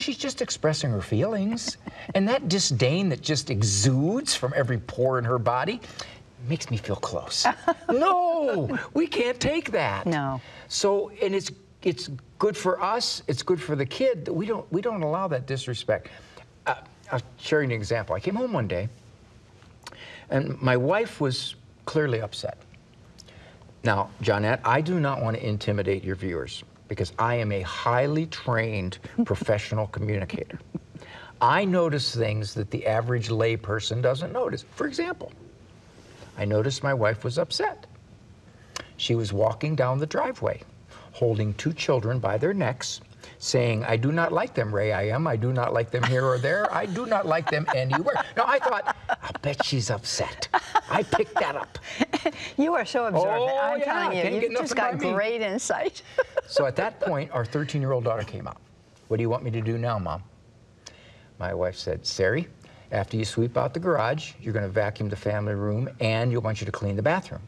she's just expressing her feelings. And that disdain that just exudes from every pore in her body makes me feel close. No, we can't take that. No. So, and it's good for us, it's good for the kid that we don't allow that disrespect. I'll share you an example. I came home one day, and my wife was clearly upset. Now, Johnette, I do not want to intimidate your viewers because I am a highly trained professional communicator. I notice things that the average layperson doesn't notice. For example, I noticed my wife was upset. She was walking down the driveway, holding two children by their necks, saying, "I do not like them, Ray. I do not like them here or there. I do not like them anywhere." Now, I thought, I'll bet she's upset. I picked that up. You are so observant. Oh, I'm yeah, telling you, you've just got great insight. So at that point, our 13-year-old daughter came out. "What do you want me to do now, Mom?" My wife said, "Sari, after you sweep out the garage, you're going to vacuum the family room, and you'll want you to clean the bathroom."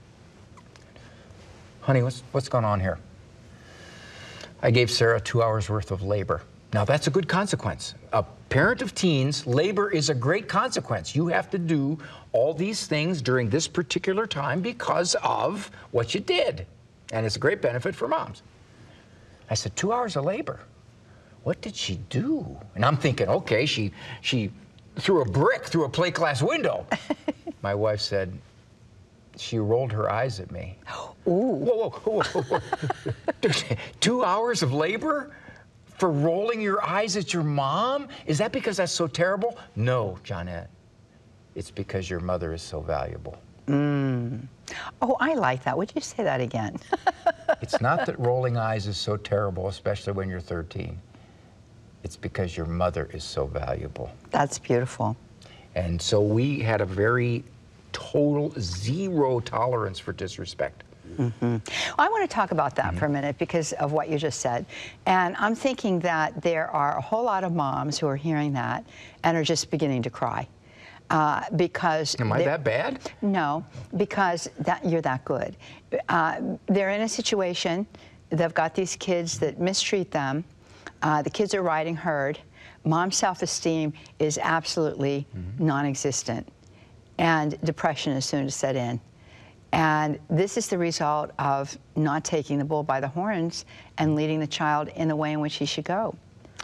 "Honey, what's going on here?" I gave Sarah 2 hours worth of labor. Now that's a good consequence. A parent of teens, labor is a great consequence. You have to do all these things during this particular time because of what you did. And it's a great benefit for moms. I said, 2 hours of labor. What did she do? And I'm thinking, okay, she threw a brick through a plate glass window. My wife said, she rolled her eyes at me. Ooh. Whoa, whoa, whoa, whoa. 2 hours of labor for rolling your eyes at your mom? Is that because that's so terrible? No, Johnette. It's because your mother is so valuable. Oh, I like that. Would you say that again? It's not that rolling eyes is so terrible, especially when you're 13. It's because your mother is so valuable. That's beautiful. And so we had a very total zero tolerance for disrespect. Well, I want to talk about that for a minute because of what you just said. And I'm thinking that there are a whole lot of moms who are hearing that and are just beginning to cry. Because am I that bad? No, because you're that good. They're in a situation, they've got these kids that mistreat them. The kids are riding herd. Mom's self-esteem is absolutely non-existent. And depression is soon to set in. And this is the result of not taking the bull by the horns and leading the child in the way in which he should go.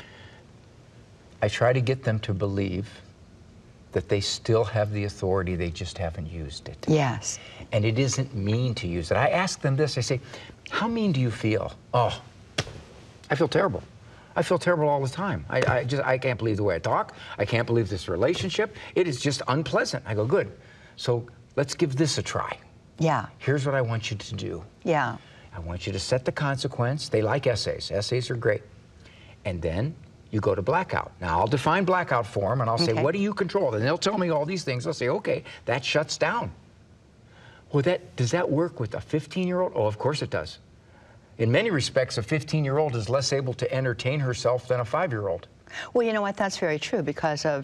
I try to get them to believe that they still have the authority, they just haven't used it. Yes. And it isn't mean to use it. I ask them this, I say, how mean do you feel? Oh, I feel terrible. I feel terrible all the time. I can't believe the way I talk. I can't believe this relationship. It is just unpleasant. I go, good. So let's give this a try. Yeah. Here's what I want you to do. Yeah. I want you to set the consequence. They like essays. Essays are great. And then you go to blackout. Now, I'll define blackout for them, and I'll say, what do you control? And they'll tell me all these things. I'll say, okay, that shuts down. Well, does that work with a 15-year-old? Oh, of course it does. In many respects, a 15-year-old is less able to entertain herself than a 5-year-old. Well, you know what? That's very true because of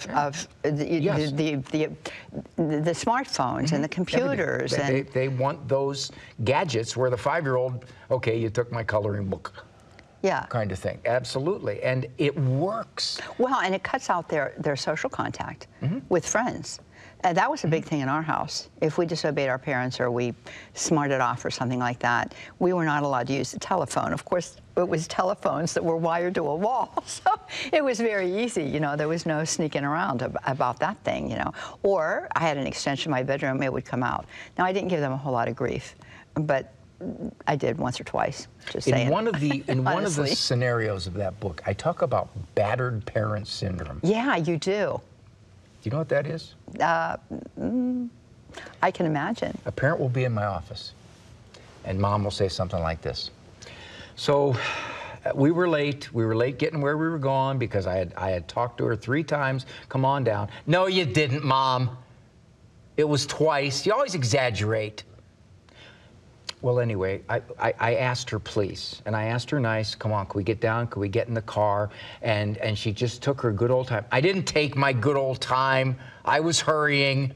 the smartphones and the computers. They want those gadgets where the 5-year-old, okay, you took my coloring book. Yeah. Kind of thing. Absolutely. And it works. Well, and it cuts out their social contact with friends. That was a big thing in our house. If we disobeyed our parents or we smarted off or something like that, we were not allowed to use the telephone. Of course, it was telephones that were wired to a wall. So it was very easy, you know. There was no sneaking around about that thing, you know. Or I had an extension in my bedroom, it would come out. Now, I didn't give them a whole lot of grief, but I did once or twice, just saying. In one of the scenarios of that book, I talk about battered parent syndrome. Yeah, you do. Do you know what that is? I can imagine. A parent will be in my office, and mom will say something like this. So we were late. We were late getting where we were going because I had talked to her 3 times. Come on down. No, you didn't, Mom. It was twice. You always exaggerate. Well, anyway, I asked her, please, and I asked her nice, come on, can we get down? Can we get in the car? And she just took her good old time. I didn't take my good old time. I was hurrying.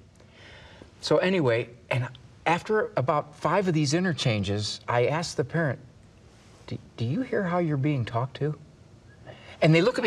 So anyway, and after about 5 of these interchanges, I asked the parent, do you hear how you're being talked to? And they look at me